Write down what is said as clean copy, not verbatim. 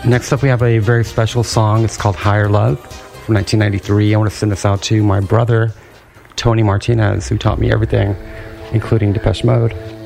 Next up, we have a very special song. It's called Higher Love from 1993. I want to send this out to my brother, Tony Martinez, who taught me everything, including Depeche Mode.